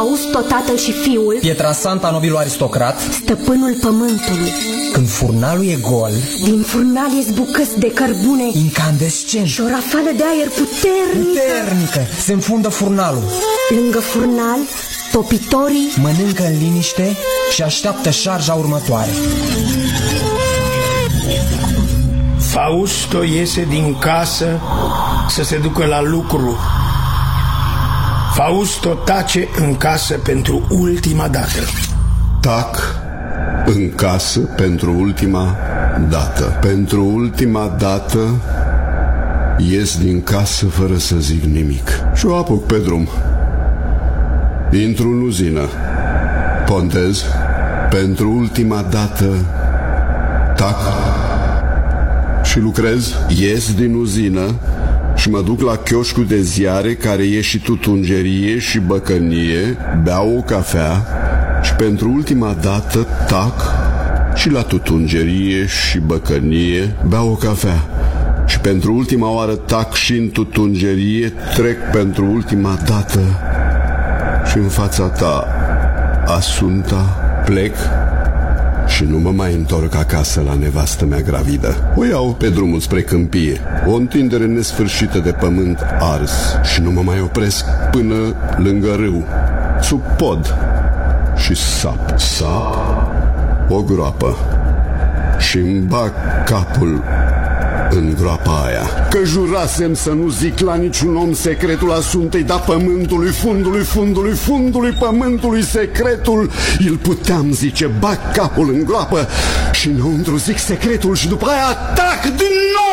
Fausto, tatăl și fiul, Pietrasanta, nobilul aristocrat, stăpânul pământului. când furnalul e gol, Din furnal ies bucăți de cărbune incandescent și o rafală de aer puternică, se înfundă furnalul. Lângă furnal, topitorii Mănâncă în liniște și așteaptă șarja următoare. Fausto iese din casă să se ducă la lucru. Fausto tace în casă pentru ultima dată. Tac în casă pentru ultima dată. Pentru ultima dată ies din casă fără să zic nimic și o apuc pe drum. Intru în uzină, pontez, pentru ultima dată, tac și lucrez. Ies din uzină și mă duc la chioșcul de ziare, care e și tutungerie și băcănie, beau o cafea și pentru ultima dată tac și la tutungerie și băcănie, beau o cafea. Și pentru ultima oară tac și în tutungerie, trec pentru ultima dată și în fața ta, Asunta, plec și nu mă mai întorc acasă la nevastă mea gravidă. O iau pe drumul spre câmpie, o întindere nesfârșită de pământ ars, și nu mă mai opresc până lângă râu, sub pod, și sap o groapă și îmi bag capul în groapa aia. Că jurasem să nu zic la niciun om secretul Asuntei, dar pământului, fundului pământului secretul îl puteam zice. Bag capul în groapă și înăuntru zic secretul și după aia atac din nou.